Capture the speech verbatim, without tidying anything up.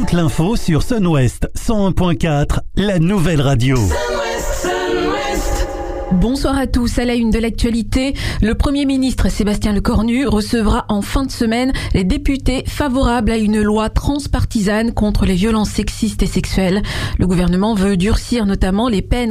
toute l'info sur Sun-Ouest cent un point quatre, la nouvelle radio. Bonsoir à tous. À la une de l'actualité, le Premier ministre Sébastien Lecornu recevra en fin de semaine les députés favorables à une loi transpartisane contre les violences sexistes et sexuelles. Le gouvernement veut durcir notamment les peines